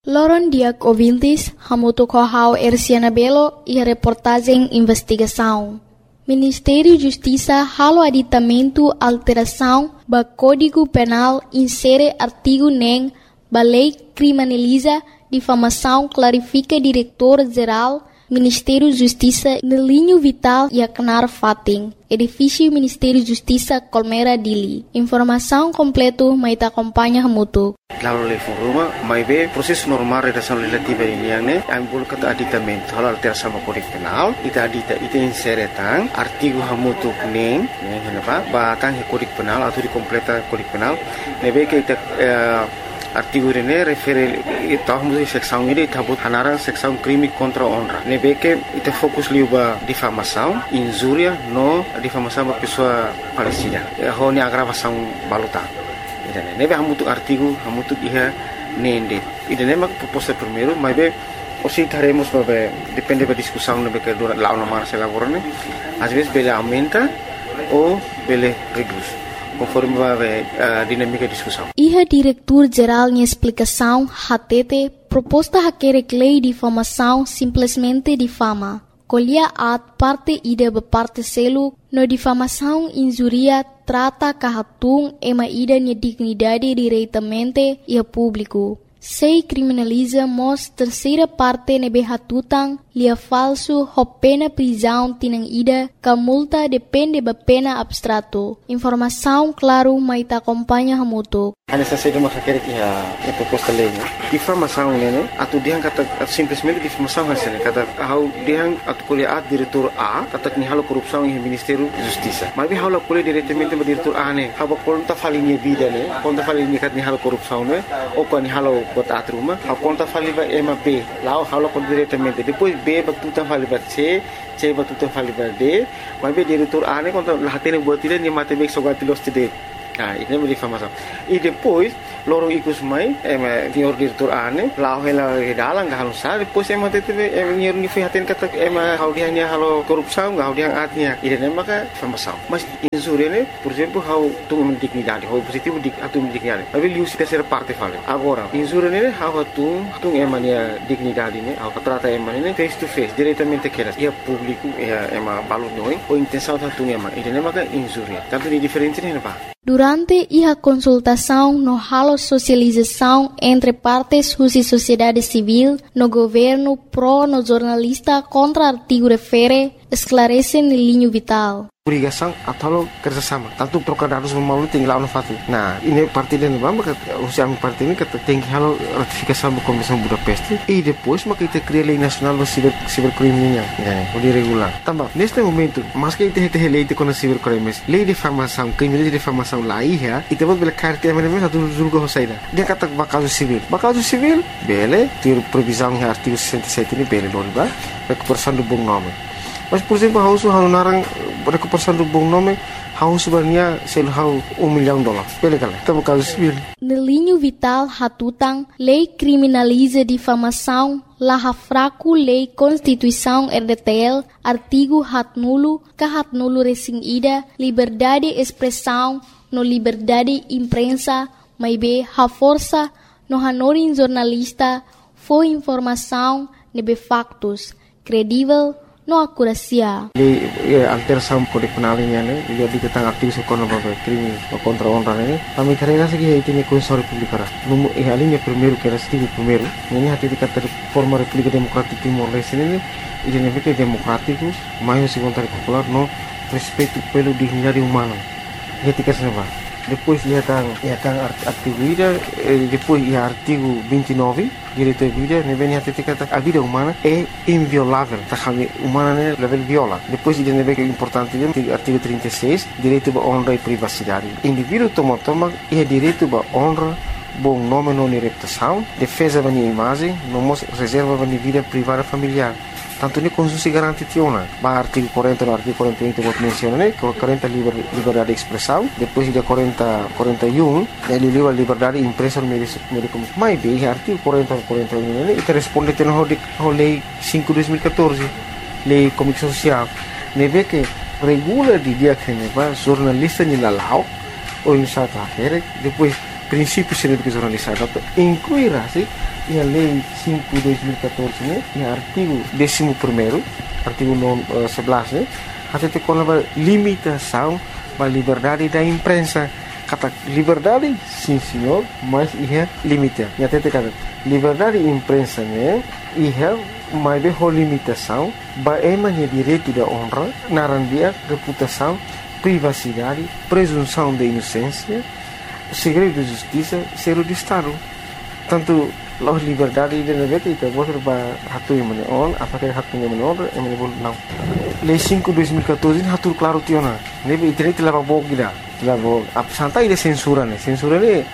Loron Diak ouvintes, hamutu kohau Erciana Belo e a reportagem investigação. Ministério Justiça halo aditamento alteração ba Código Penal insere artigo nem ba lei criminaliza difamação clarifica diretor-geral Ministério Justiça no linho vital e Aknar Fating, edifício Ministério Justiça Colmera Dili. Informação completa mai ta acompanha hamutu. Lalu level rumah, mai be proses normal redação legislativa ini yang ne, ambul kata aditamento, hal alteração sama Kode Penal, ita insere tang artigo hamutu neng, kenapa? Batang Kode Penal atau dikompleta Kode Penal, nebe ke ita artigo ini refere tahun seksão ini tabut hanarang seksão crime contra honra. Nebe ke ita fokus liuba difamação, injúria no difamação ba pessoa falecida. Ho ni agravação baluta. Nebe hamutu artigo hamutu iha nende. Ida nema proposta primeiro, mas be osi taremos babe depende da discussão nebe que dura lá na mara se elaborane. Às vezes bele aumenta ou bele reduz. Conforme a dinâmica de discussão. Iha diretor-geral em explicação, hatete, proposta haquerek lei de difamação simplesmente difama. Colhia at parte ida beparte selu, no difamação injuria trata kahatung ema ida nia dignidade diretamente e público. Sei criminaliza mos terceira parte nebe hatutang lia falso ho pena prisão tinang ida ka multa depende ba pena abstrato. Informação claro mai ta acompanha hamutu. Ana sa sedo makakere ki a proposta lei. Difamação né? Atu diang kata simplesmente difamação hasil kata hau diang atu kuliah diretor A kata ni halo korupsão em Ministério Justiça. Mas bi halo kuliah diretamente ba diretor A ne. Haba konta falinha vida ne. Konta falinha kat ni halo korupsão ne. O ko ni halo bota atruma. Ha konta faliba ema B. Lao halo kon diretamente. Depois B batuta faliba C batuta faliba D. Mas bi diretor A ne konta lahatene buat dia ni matematik sogatilos tide. Ini é difamação. E depois, lorong ikut mai, senhor diretor ane, lau hela dalang gak halus sah. Depois tete, nyer ni fihatin kata, hau dia ni halo korupsão, hau dia atnya. Ini nama ka difamação. Mas insúria ne, por exemplo, hau tung dignidade, hau positivo atung dignidade. Tapi liu si terceira parte fala. Agora, insúria ne, hau tung emania dignidade ne, hau trata emania face to face, diretamente keras. Ia público, ia balut noi, ou intenção tung emania. Ini nama ka insúria. Tanto ni diferente ne apa? Durante a consultação no halo socialização entre partes e sociedade civil, no governo pro no jornalista contra artigo refere, esclarece no linho vital. Obrigação atau kerjasama. Tanto trocar dados melalui tinggal no fatu. Nah, ini parti dan bamba usia parti ini kata tinggi halo ratifikasi Konvensi Budapest e depois maka kita cria lei nacional do cibercrime o de regular. Também neste momento, mas que kita lei de cibercrimes, lei de difamação, crime de difamação lá ia, e depois bela carta mesmo satu julga hosaida. Dia kata bakazu civil, bele, ter previsão em artigo 67 ini bele loriba, recuperação do bom nome. Mas por exemplo, hausu narang recuperação do bom nome, hausu sebenarnya selhau $1 milhão. Bele kala, kita bakazu civil. No linho vital hatutang, lei criminaliza difamação, laha fraco lei Constituição RDTL, artigo hatnulo, kahatnulo resing ida, liberdade expressão, no liberdade imprensa, maibe ha força, no hanorin jornalista, foi informação, nebe factos, credível, no acuracia. Lei alteração Kode Penal ini dia tentang aktivis ekonomi crime contra honra ini. Kami karena segi itu ni Konstitusi Republik Ara. Numu alinya primeiro que era artigo primeiro. Ini hati dikata forma Republik Demokratik Timor Leste ini identik democrático, mais segundo popular no respeito pelo dignidade humana. Ketika sana. Depois ia tang artigo ida, depois ia artigo 29 direito à vida, nebe hati dikata a vida humana é inviolável. Takami humana ne level viola. Depois ia nebe que é importante artigo 36 direito à honra e privacidade. Indivíduo toma ia direito à honra, bom nome não reputação, defesa da minha imagem, não reserva da minha vida privada familiar. Tanto ni Konstitusi garanti tiona. Ba artigo 40 no artigo 41 que vou mencionar, 40 liberdade de expressão, depois de 41 ele livre liberdade de imprensa no meio comunicação. Mas bem, artigo 40 41 ele responde ao lei 5/2014, lei comunicação social. Nebe que regula de dia que neba jornalista ni lalau ou em sata depois princípios de jornalistas incluirá-se a Lei 5/2014, né, no artigo 11º, artigo 11, né, até com a limitação da liberdade da imprensa. Kata liberdade, sim senhor, mas é limite. E até kata liberdade da imprensa, né, mas é limitação, é direito da honra, narandia, reputação, privacidade, presunção de inocência, segredo de justiça, ser de Estado. Tanto a liberdade de negócio itu boleh hatu yang mana on, apakah hatu yang mana on, yang mana boleh não. Lei 5/2014 hatu claro tiona. Nebe internet leva bog gida, leva santai de censura né. Censura né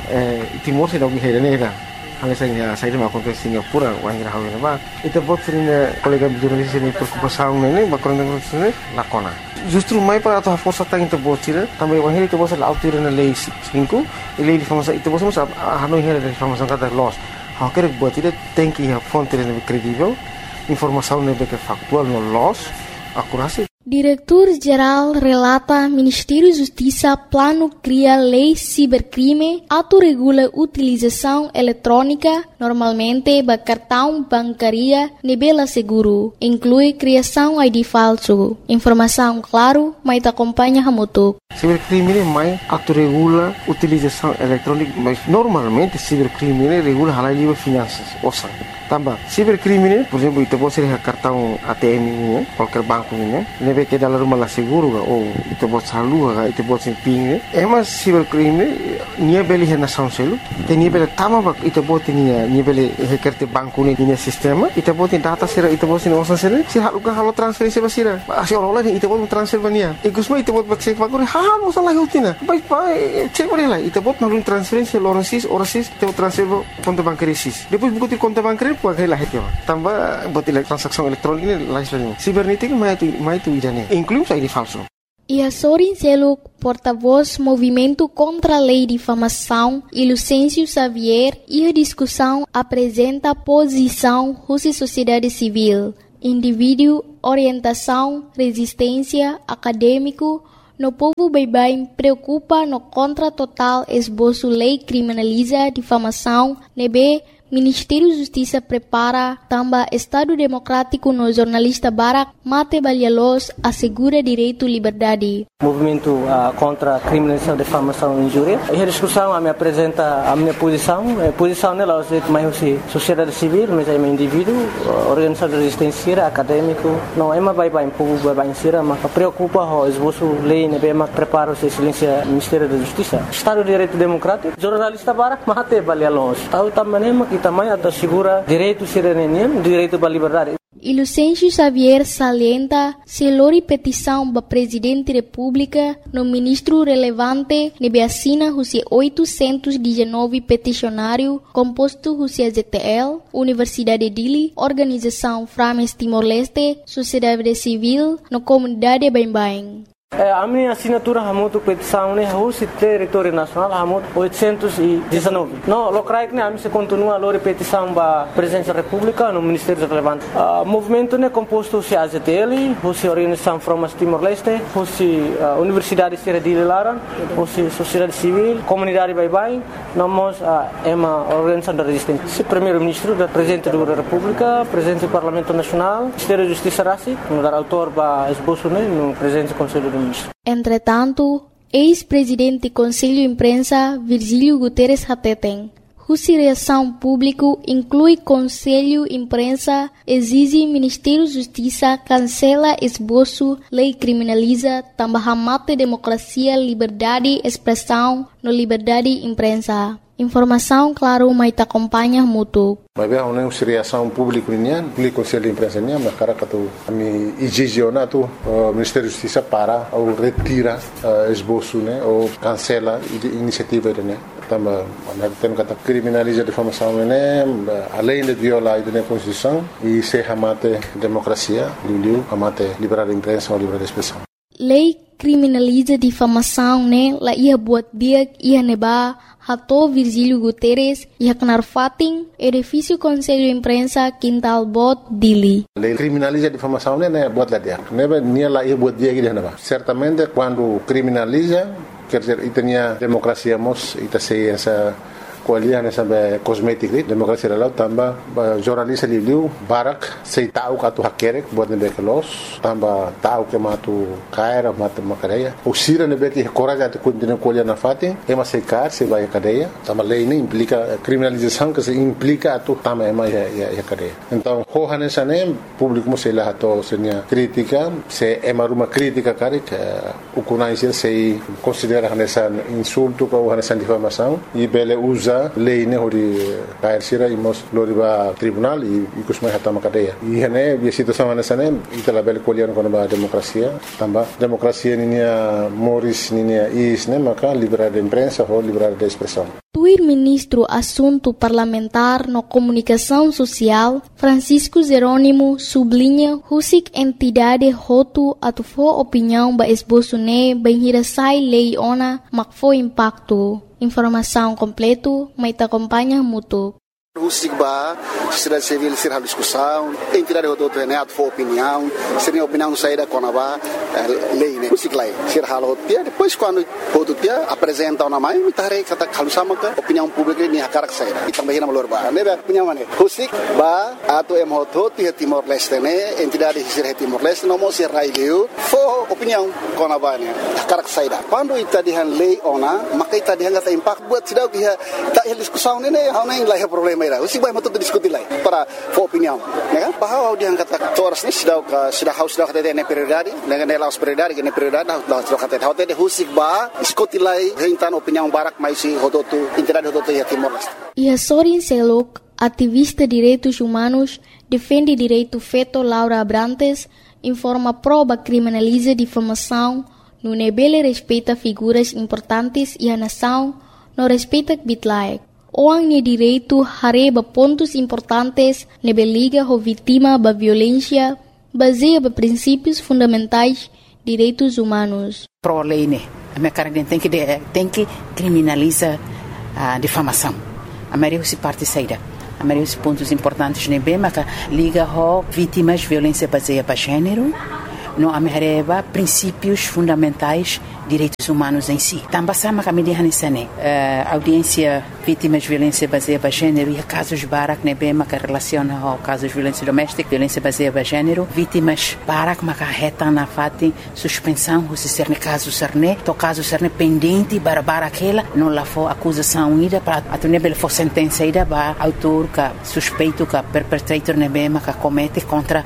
Timor se dá o que é né. Hanya saya dah makan ke Singapura, wanita hawa nama. Itu buat sering kolega jurnalis ini preocupação né, background ini lakona. Justru mai para atau força tang itu buat sih, também wanita itu buat altura na lei 5, lei de famosa itu buat masa hanoi hera de famosa kata loss. Hau quer buat itu tem que a fonte é credível, informação é que factual no loss, akurasi. Diretor-Geral relata Ministério Justiça plano cria lei cibercrime, autorregula utilização eletrônica, normalmente ba cartão bancaria nebela seguro, inclui criação ID falso. Informação claro, mas acompanha Hamutuk. Cibercrime mais autorregula utilização eletrônica, mas normalmente cibercrime regula halal livre finanças, ouçam. Tambah, cibercrime, por exemplo, itu pode ser cartão ATM ini, qualquer banco ini, nebe que dalam rumah lah seguro ou itu pode salur, itu pode ser ping. Mas cibercrime, nia beli hena sound selu, nia beli tama itu pode nia beli hekerte banco ini nia sistema, itu pode data sera, itu pode osan sera, si halukan halu transferensi basira, asi orang lain itu pode transfer bania. Ikusma itu pode cek bagor, halu salah utina, baik cek boleh lah, itu pode nalun transferensi orang sis, itu transfer konto bancaria sis. Depois buku konto bancaria pakai lah itu, tambah buat transaksi elektronik ini lain. Cibernética mais tu idane, inclui ID falso. E Sorin Seluk, porta-voz Movimento contra a Lei de Difamação, e Lucêncio Xavier, e a discussão apresenta posição Rússia Sociedade Civil, indivíduo, orientação, resistência, acadêmico, no povo bem preocupa no contra total esboço lei criminaliza difamação, nebe Ministério da Justiça prepara também Estado Democrático no jornalista Barak Mate Balialos assegura direito e liberdade. Movimento contra a criminalização, difamação e injúria. E a discussão me apresenta a minha posição. A posição nela é mais sociedade civil, mas é um indivíduo, organização de resistência, acadêmico. Não é mais bem povo bem sira, mas preocupa o esboço lei, né? Bem prepara o silêncio Ministério da Justiça. Estado de Direito Democrático, jornalista Barak Mate Balialos. Tahu também também assegura direito cidadania, direito à liberdade. E Lucêncio Xavier salienta se lori petição para Presidente da República no ministro relevante nebe assina os 819 peticionário composto os ZTL, Universidade de Dili, Organização Frames Timor-Leste, Sociedade Civil, no comunidade Bem-Bem. A minha assinatura é muito petição, né? O território nacional é muito 819. Não, locais né? A minha continua a repetição da Presidência da República no Ministério Relevante. O movimento né composto se AZTL, se Organização Frames Timor-Leste, se Universidade de Dili Laran, se Sociedade Civil, Comunidade Bem-Bem, nós é uma organização de resistência. Primeiro-Ministro, Presidente da República, Presidente do Parlamento Nacional, Ministério da Justiça Rassi, no dar autor para esboço né? No Presidente do Conselho do Entretanto, ex-presidente do Conselho de Imprensa, Virgílio Guterres Hateten, cuja reação pública inclui Conselho de Imprensa, exige Ministério da Justiça cancela esboço, lei criminaliza, também mata democracia, liberdade, expressão, no liberdade de imprensa. Informação, claro, mas te acompanha muito. Mas é uma reação pública o Conselho de Imprensa mas cara que me exige o Ministério da Justiça para ou retira esboço né ou cancela a iniciativa né também tem que criminaliza a difamação né além de violar a Constituição e se amate democracia amate liberdade de imprensa ou liberdade de expressão. Lei criminaliza difamação né la ia buat dia ia neba hato Virgílio Guterres ia kenar fating edifício Conselho de Imprensa Quintal Bot Dili. Lei criminaliza a difamação né buat lá dia. Neba nia la ia buat dia que neba. Certamente quando criminaliza quer dizer, itania demokrasia mos ita sei essa kualian essa kosmetik demokrasia lalau tambah jornalis liu barak sei tahu katu hakerek buat nebe kelos tambah tahu ke matu kaira matu makareia usira nebe que coragem atu continua kualian na fati ema sei kar sei vai cadeia tambah lei ini implica criminalização que se implica atu tambah ema ya cadeia então hohan essa nem público sei lá ato senia crítica se ema uma crítica karek ukunai sei considera essa insulto ou essa difamação e bele usa lei ne hori kair sira imos loriba tribunal e kusmai hatama cadeia e hene bi situação nessa nem itala bele kolian kono ba demokrasia tamba demokrasia ninia moris ninia is ne maka liberdade de imprensa ou liberdade de expressão. O ministro Assunto Parlamentar no Comunicação Social, Francisco Jerônimo, sublinha husik entidade hotu atu fo opinião ba esboço ne benhirasai lei ona makfo impacto. Informação completo, mas te acompanha muito. Husik ba, sociedade civil ser a discussão, entidade hotu ne atu fo opinião, seria opinião saída com ba lei ne husik lai ser halo dia depois quando hotu dia apresenta uma mai mitare kata kalusama ka opinião pública ni hakarak saída e também na valor ba ne opinião ne husik ba atu em hotu dia Timor Leste ne entidade ser Timor Leste no mo ser raileu fo opinião com ba ne hakarak saída quando ita dihan lei ona maka ita dihan kata impact buat sidau dia ta discussão ne hauna ing lai problema ira husik ba matu diskutir lai para fo opinião ne kan bahwa dihan kata toras ni sidau ka sida house dah kata ne prioridade ne laos prioridade que ne prioridade dah kata hote de husik ba diskutir lai rentan opinião barak mais si hototu entidade hototu ya Timor Leste. E Sorin Selok, ativista de direitos humanos, defende direito feto Laura Abrantes, informa prova criminaliza difamação, no nebele respeita figuras importantes e a nação não respeita bitlaek. Orang ni direito hareba pontos importantes nebe liga ho vítima ba violência, baseia ba princípios fundamentais direitos humanos. Pro lei ne, a minha cara tem que criminaliza a difamação. A maioria se parte saída. A maioria dos pontos importantes nebe maka liga ho vítimas violência baseia ba gênero, no amereba princípios fundamentais direitos humanos em si. Também sama kami dihanisane audiência vítimas de violência baseada em gênero e casos barak nebe maka relaciona ao casos de violência doméstica, violência baseada em gênero, vítimas barak maka reta na fati suspensão se ser ne caso serne, to caso serne pendente bara aquela não lá for acusação ida para atunebel for sentença ida ba autor ka suspeito ka perpetrator nebe maka comete contra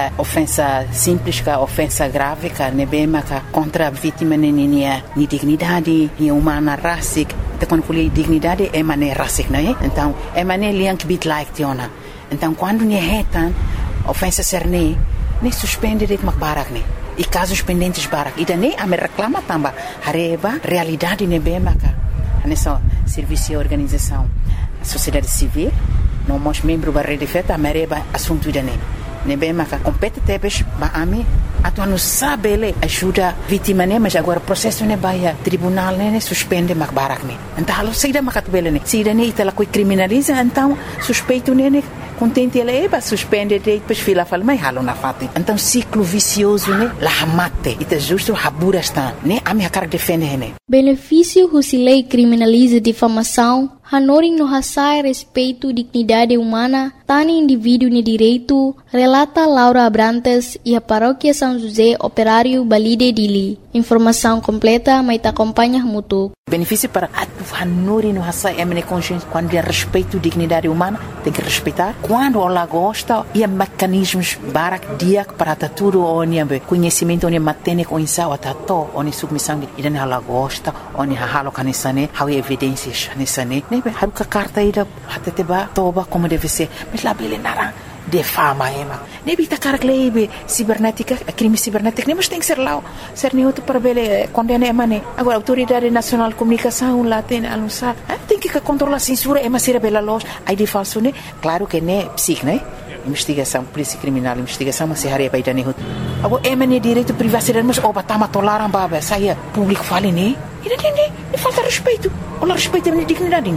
ofensa simples ka ofensa grave ka nebe maka contra vítima ni dignidade, ni humana rasik, te quando fui dignidade é mané rasik, não é? Então é mané liank bit like tiona. Então quando ni retan ofensa serne, ne suspende de makbarak ne. E casos pendentes barak, e daí a me reclama tamba hareba realidade ne bem maka. Nessa serviço e organização, sociedade civil, não mos membro da rede feta, a mereba assunto ida ne. Nebe maka competitebes ba ami atu não sabe ele ajuda vítima ne mas agora processo ne baia tribunal ne suspende mak barak ne então alo saída makat bele ne saída ne itala coi criminaliza então suspeito ne contente ele ba suspende depois fila fala mai halo na fati então ciclo vicioso ne la mate ita justo habura está ne ami hakar defende ne benefício husilei criminaliza difamação hanoring no hasai respeito dignidade humana tani indivíduo ne direito relata Laura Abrantes e a paróquia São José Operário Balide Dili. Informação completa, mas te acompanha muito. Benefício para a hanuri no hasai emene consciência quando é respeito dignidade humana tem que respeitar quando ela gosta e mecanismos barak dia para tudo onde conhecimento onde matene com insau atato onde submissão e dan ela gosta onde halo kanisane how evidências nisane nebe haruka carta ida hateteba toba como deve ser mas lá bele narang defama ema nebi takar klebe cibernética crime cibernético nem mas tem que ser lá ser neutro para bele condena emane agora autoridade nacional de comunicação lá tem anunciar tem que controlar a censura ema ser bela loja aí de falso né claro que né psic né investigação polícia criminal investigação mas se haria para dane agora emane direito privacidade mas oba tama tolaram baba saia público fale né e falta respeito ou respeito a dignidade né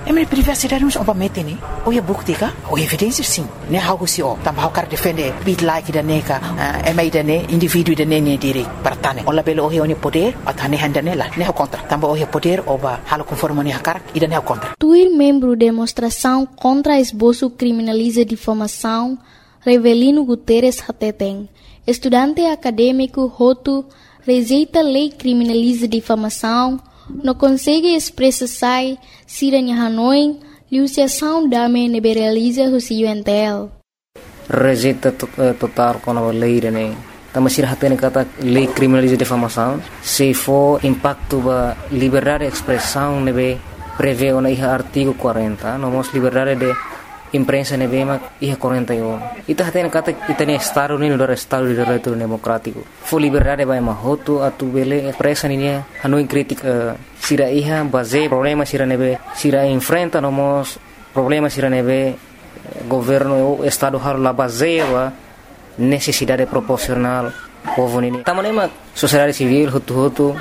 minha privacidade não é mete né ou é bukti ka ou evidência sim né algo se ó também o cara defender bit like da neca é mais da né indivíduo da né direito para tane ou labelo o é poder até né handa né lá né o contra também o é poder ou ba halo conforme né cara e da né o contra Tuir membro demonstração contra esboço criminaliza difamação Revelino Guterres Hateteng, estudante acadêmico Hotu, rejeita lei criminaliza difamação, não consegue expressar se Hanoi, liuciação dame neberaliza o UNTL. Rejeita total com a lei, né? Também se Hateteng kata lei criminaliza difamação, se for impacto ba liberdade de expressão, nebe prevê o artigo 40, nomos liberdade de imprensa nebema ia 41. Ita hatena kata itani estado ni no estado de direito democrático. Fo liberdade vai mahoto atu bele presa ni Hanoi crítica sira iha base problema sira nebe sira enfrenta nomos problema sira nebe governo o estado har la base wa necessidade proporcional povo ni. Tamanema sociedade civil hotu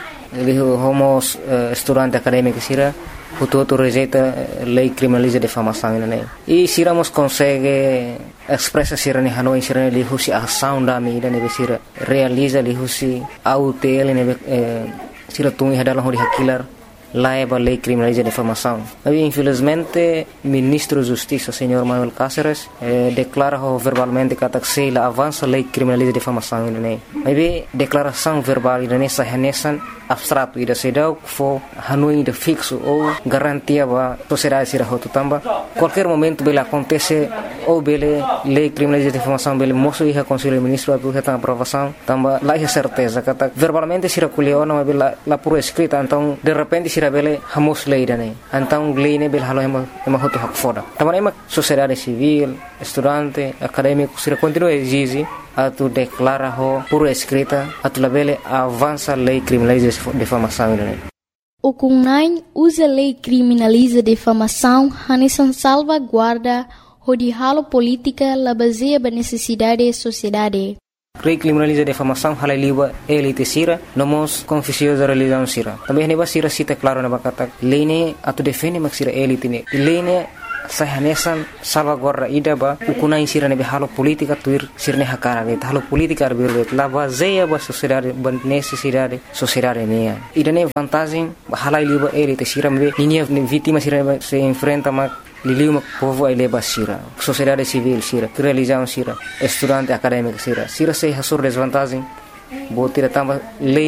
homos estudante acadêmico sira Hutu rejeita lei criminaliza difamação né e se iramos consegue expressa sira ni Hanoi sira ni husi ação da mídia ne sira realiza li husi autel ne sira tungi hadalah hori hakilar laiba lei criminaliza difamação e infelizmente ministro de justiça senhor Manuel Cáceres declara verbalmente que se la avança lei criminaliza difamação né e declaração verbal ne sahanesan abstrato ida sedau fo Hanoi de fixo ou garantia ba sociedade sira hotu tamba qualquer momento bela acontece ou bele lei criminaliza difamação bele moço ia conselho ministro apresenta aprovação tamba lá é certeza que verbalmente sira kuliona bela la por escrita então de repente sira bele hamos lei dane então lei ne bele halo ema hotu hak foda tamba ema sociedade civil estudante acadêmico sira continua exige atu declara ho por escrita atu labele avança lei criminaliza difamação né O CUNAI usa lei criminaliza difamação hanesan salvaguarda de halo política la baseia ba necessidade sociedade. Lei criminaliza difamação halaliwa elite sira nomos confissões da religião sira. Também ne ba sira cita claro na bakata lei ne atu defende mak sira elite ne. Lei ne sahanesan salvaguarda ida ba ukunai sira ne halo politika tuir sirne hakara ne halo politika arbirbe la baseia ba sociedade ba necessidade sociedade ne ida ne vantagem halai liba elite sira me ninia vítima sira se enfrenta ma liliu povo ai leba sira sociedade civil sira religião sira estudante acadêmico sira se hasur desvantagem botira tamba lei